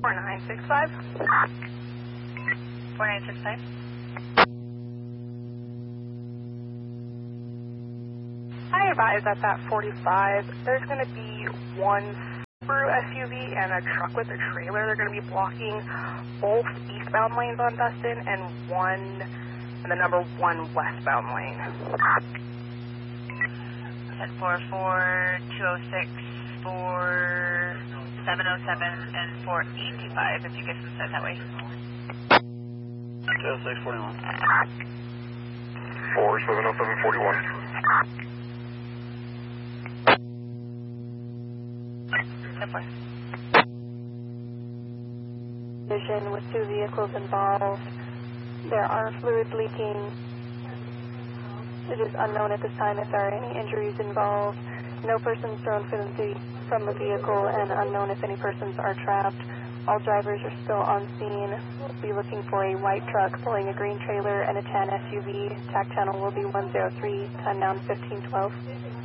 4965. 4965. I advise at that 45, there's going to be one Subaru SUV and a truck with a trailer. They're going to be blocking both eastbound lanes on Dustin and the number 1 westbound lane. 1044, 206, 4707, and 4825 if you get some set that way. 206, 41. 4707, 41. Vision with 2 vehicles involved. There are fluids leaking. It is unknown at this time if there are any injuries involved. No persons thrown from the vehicle and unknown if any persons are trapped. All drivers are still on scene. We'll be looking for a white truck pulling a green trailer and a tan SUV. TAC channel will be 103, time down 1512.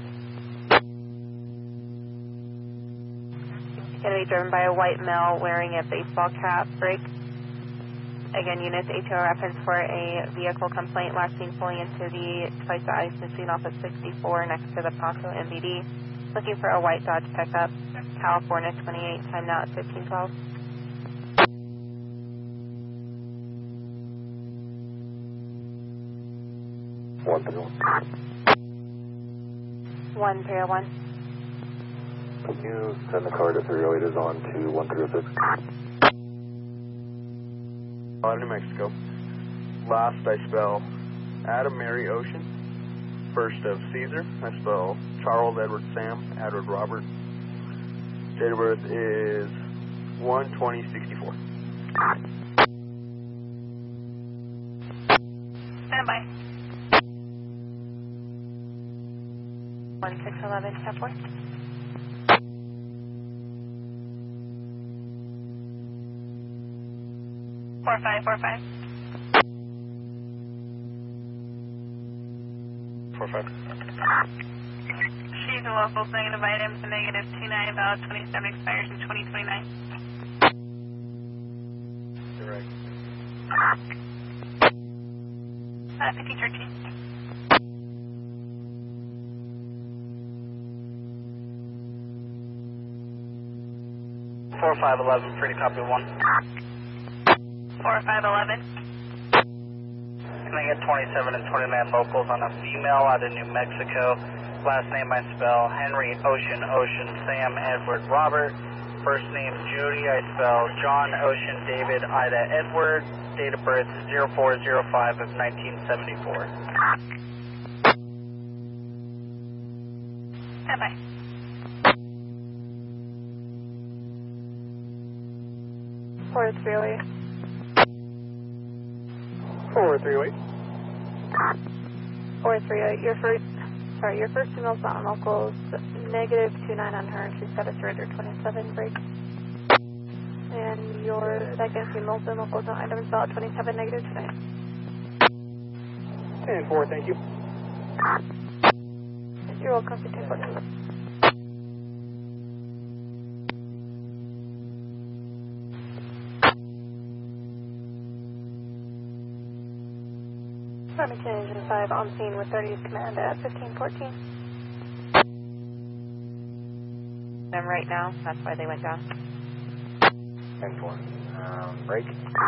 Going to be driven by a white male wearing a baseball cap. Break. Again, units ATO reference for a vehicle complaint last seen pulling into the Twice the Ice machine off of 64 next to the Paso MVD. Looking for a white Dodge pickup, California 28, time now at 1512. 101. Can you send the car to 308 is on to 1306? New Mexico. Last I spell Adam Mary Ocean. First of Caesar, I spell Charles Edward Sam, Edward Robert. Date of birth is 1/20/64. Stand by. 1611, step 4. Four five. 45. She's a local negative items, a negative 29, valid 27, expires in 2029. Direct. 1513. Four 511, pretty copy 1. 4511. Can I get 27 and 29 locals on a female out of New Mexico? Last name I spell Henry Ocean, Sam Edward Robert. First name Judy, I spell John Ocean David Ida Edward. Date of birth 0405 of 1974. Stand by. Or 308. 438. Or 308. Your first female's not on locals. Negative 29 on her, and she's got a surrender 27 break. And your second female's on locals on items valid 27, negative 29. 10-4, thank you. You're welcome to 10-4. Remington Engine 5 on scene with 30th command at 1514. Them right now, that's why they went down. 10-4. Break.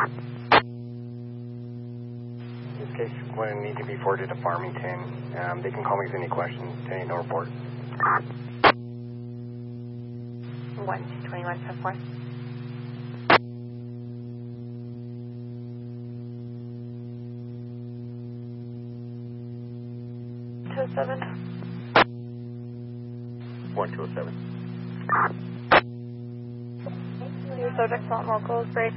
In this case, when I need to be forwarded to Farmington, they can call me with any questions. 10-8, no report. 1221, 10-4. Seven. 1207. Your subject's not locals, break.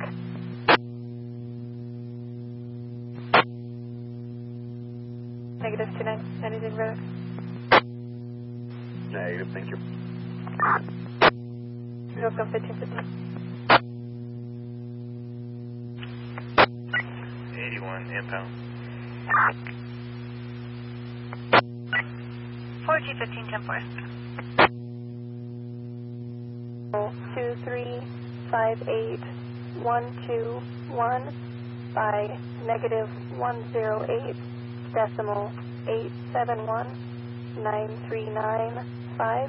Negative 29, anything further? Negative, thank you. You're welcome, 1515. 81, impound. 4215, 10-4. 2358 121 by -108.8719395.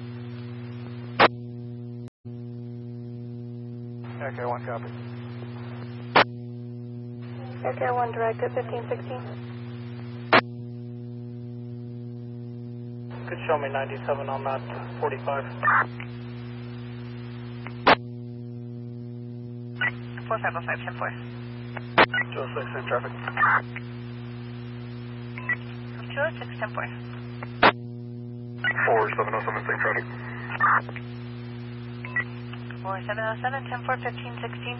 Echo 1, copy. Air 1 direct at 1516. Could show me 97 on that 45. 4505, 10-4. 206, same traffic. 206, 10-4. 4707, same traffic. 4707, 10-4, 1516.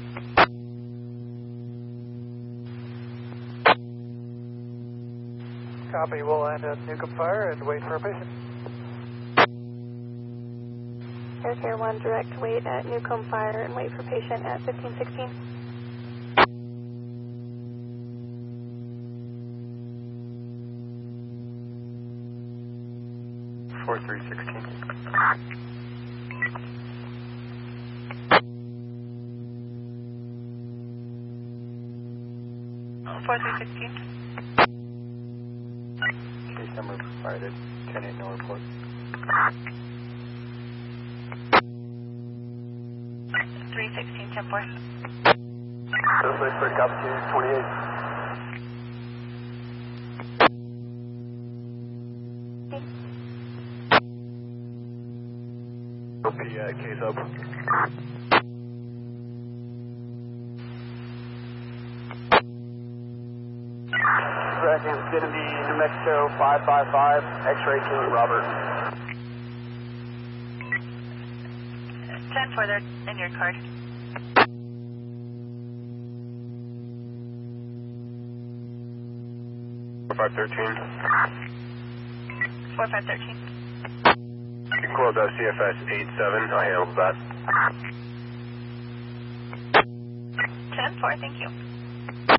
Copy, we'll land at Newcomb Fire and wait for a patient. Air 1 direct, wait at Newcomb Fire and wait for patient at 1516. Four 316. 4316. Case number provided. 10-8, no report. 316, 10-4. 206, copy, 28. OP, case up. Second, it's going to be New Mexico 555, X-ray King Robert. 10-4, they're in your card. 4513. 4513. You can close out CFS 87. I handled that. 10-4, thank you.